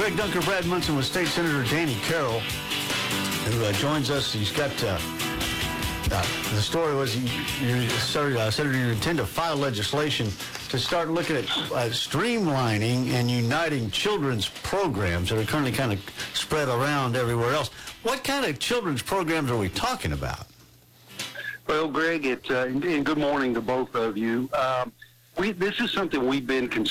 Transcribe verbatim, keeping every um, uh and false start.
Greg Dunker, Brad Munson with State Senator Danny Carroll, who uh, joins us. He's got, uh, uh, the story was, he, you, Senator, uh, Senator, you intend to file legislation to start looking at uh, streamlining and uniting children's programs that are currently kind of spread around everywhere else. What kind of children's programs are we talking about? Well, Greg, it, uh, and good morning to both of you. Um, we, this is something we've been considering.